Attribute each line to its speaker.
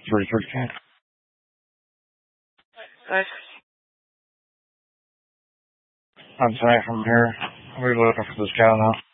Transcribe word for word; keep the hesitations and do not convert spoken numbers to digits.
Speaker 1: three thirteen.
Speaker 2: Nice.
Speaker 1: I'm saying from here. We're looking for this cow now.